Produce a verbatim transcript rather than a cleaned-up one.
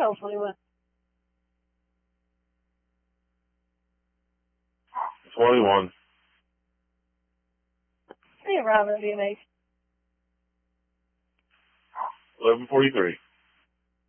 Hopefully, what? twenty-one. Hey, Robert, B M H. eleven forty-three.